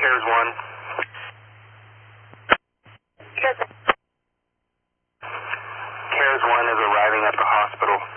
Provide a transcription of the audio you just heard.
CARES 1. CARES CARES 1 is arriving at the hospital.